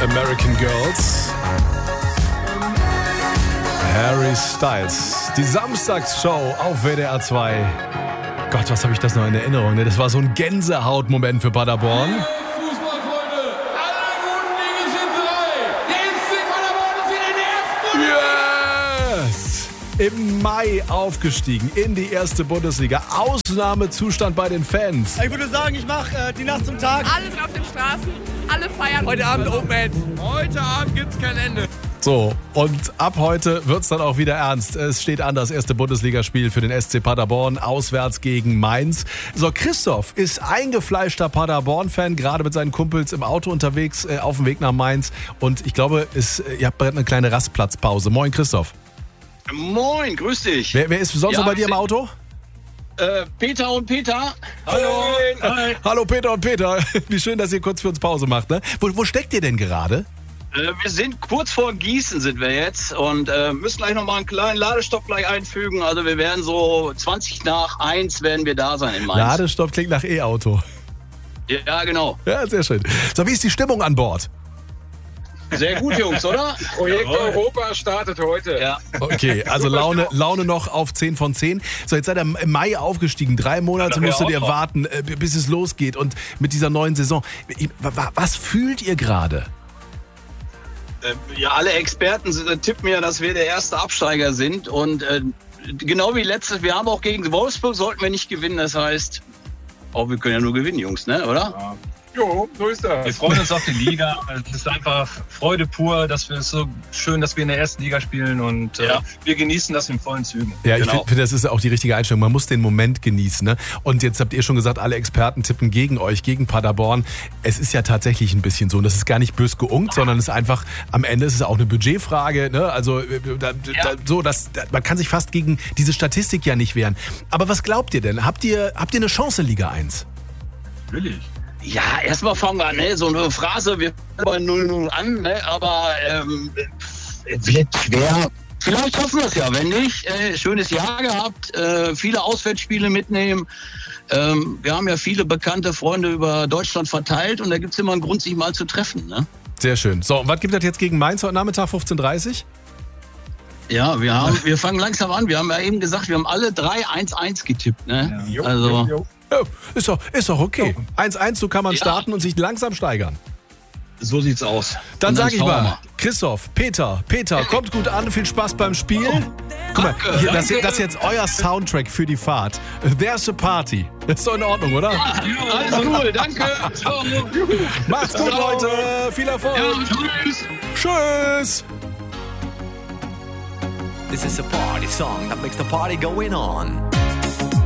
American Girls. Harry Styles. Die Samstagsshow auf WDR 2. Gott, was habe ich das noch in Erinnerung? Ne? Das war so ein Gänsehautmoment für Paderborn. Fußballfreunde, alle guten Dinge sind drei. Der SC Paderborn ist wieder in der ersten Bundesliga. Yes! Im Mai aufgestiegen in die erste Bundesliga. Ausnahmezustand bei den Fans. Ich würde sagen, ich mache die Nacht zum Tag. Alle sind auf den Straßen, alle feiern. Heute Abend Open End. Heute Abend gibt's kein Ende. So, und ab heute wird's dann auch wieder ernst. Es steht an, das erste Bundesligaspiel für den SC Paderborn, auswärts gegen Mainz. So, Christoph ist eingefleischter Paderborn-Fan, gerade mit seinen Kumpels im Auto unterwegs, auf dem Weg nach Mainz. Und ich glaube, ihr habt eine kleine Rastplatzpause. Moin, Christoph. Moin, grüß dich. Wer ist sonst noch bei dir im Auto? Peter und Peter. Hallo. Hi. Hallo Peter und Peter. Wie schön, dass ihr kurz für uns Pause macht. Ne? Wo steckt ihr denn gerade? Wir sind kurz vor Gießen sind wir jetzt und müssen gleich nochmal einen kleinen Ladestopp gleich einfügen. Also wir werden so 20 nach 1 werden wir da sein in Mainz. Ladestopp klingt nach E-Auto. Ja, genau. Ja, sehr schön. So, wie ist die Stimmung an Bord? Sehr gut, Jungs, oder? Projekt Europa startet heute. Ja. Okay, also Laune noch auf 10 von 10. So, jetzt seid ihr im Mai aufgestiegen. 3 Monate musstet ihr warten, bis es losgeht. Und mit dieser neuen Saison. Was fühlt ihr gerade? Ja, alle Experten tippen ja, dass wir der erste Absteiger sind. Und genau wie letztes, wir haben auch gegen Wolfsburg, sollten wir nicht gewinnen. Das heißt, wir können ja nur gewinnen, Jungs, ne? Oder? Ja. Jo, so ist das. Wir freuen uns auf die Liga. Es ist einfach Freude pur, dass wir es so schön, dass wir in der ersten Liga spielen und wir genießen das in vollen Zügen. Ja, genau. Ich finde, das ist auch die richtige Einstellung. Man muss den Moment genießen. Ne? Und jetzt habt ihr schon gesagt, alle Experten tippen gegen euch, gegen Paderborn. Es ist ja tatsächlich ein bisschen so. Und das ist gar nicht bös geunkt, sondern es ist einfach, am Ende ist es auch eine Budgetfrage. Ne? Also man kann sich fast gegen diese Statistik ja nicht wehren. Aber was glaubt ihr denn? Habt ihr eine Chance in Liga 1? Natürlich. Ja, erstmal fangen wir an, ne? So eine Phrase, wir fangen bei 0-0 an, ne? Aber wird schwer. Vielleicht hoffen wir es ja, wenn nicht. Schönes Jahr gehabt, viele Auswärtsspiele mitnehmen. Wir haben ja viele bekannte Freunde über Deutschland verteilt und da gibt es immer einen Grund, sich mal zu treffen. Ne? Sehr schön. So, und was gibt es jetzt gegen Mainz heute Nachmittag, 15:30 Uhr? Ja, wir fangen langsam an. Wir haben ja eben gesagt, wir haben alle 3 1-1 getippt. Ne? Jo, also, jo. Ja, ist doch okay. 1-1, so kann man starten und sich langsam steigern. so sieht's aus. Dann Und sage ich schauen wir mal, Christoph, Peter, kommt gut an, viel Spaß beim Spiel. Guck mal, hier, das ist jetzt euer Soundtrack für die Fahrt. There's a Party. Ist doch in Ordnung, oder? Ja, alles cool, danke. Ciao. Macht's gut, Ciao. Leute. Viel Erfolg. Ja, tschüss. Tschüss. This is a party song that makes the party going on.